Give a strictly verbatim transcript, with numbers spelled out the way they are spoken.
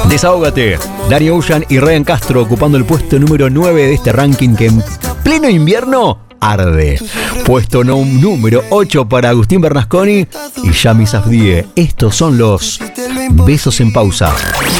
Desahógate. Danny Ocean y Ryan Castro ocupando el puesto número nueve de este ranking que en pleno invierno arde. Puesto no, número ocho para Agustín Bernasconi y Yami Safdie. Estos son los Besos en Pausa.